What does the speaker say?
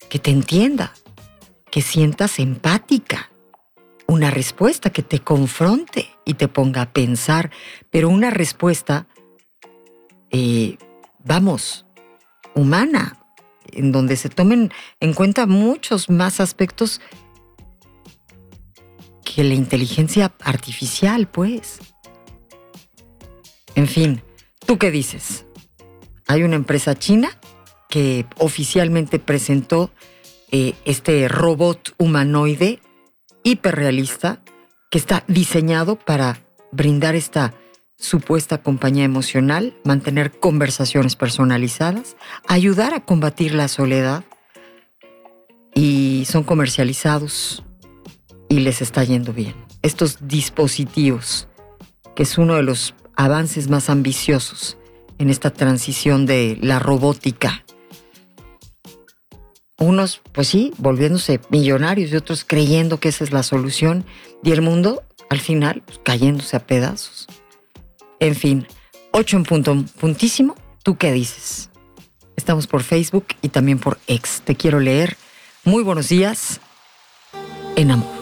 que te entienda, que sientas empática, una respuesta que te confronte y te ponga a pensar, pero una respuesta, humana, en donde se tomen en cuenta muchos más aspectos que la inteligencia artificial, pues. En fin, ¿tú qué dices? Hay una empresa china que oficialmente presentó este robot humanoide hiperrealista que está diseñado para brindar esta supuesta compañía emocional, mantener conversaciones personalizadas, ayudar a combatir la soledad, y son comercializados y les está yendo bien. Estos dispositivos, que es uno de los avances más ambiciosos en esta transición de la robótica. Unos, pues sí, volviéndose millonarios y otros creyendo que esa es la solución, y el mundo, al final, pues, cayéndose a pedazos. En fin, 8 en puntísimo. ¿Tú qué dices? Estamos por Facebook y también por X. Te quiero leer. Muy buenos días en amor.